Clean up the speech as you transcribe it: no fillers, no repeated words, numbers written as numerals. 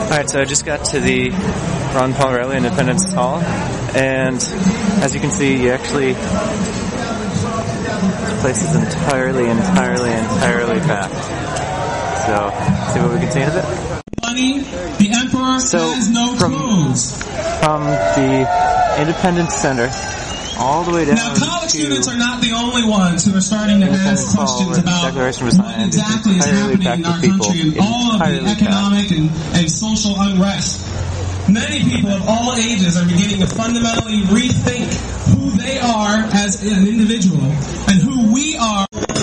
Alright, so I just got to the Ron Paul Reilly Independence Hall, and as you can see, this place is entirely packed. So, see what we can see of it? Money, the Emperor has no clothes. From the Independence Center all the way down now, college students are not the only ones who are starting to ask questions about what exactly is happening in our country and all of the economic and social unrest. Many people of all ages are beginning to fundamentally rethink who they are as an individual and who we are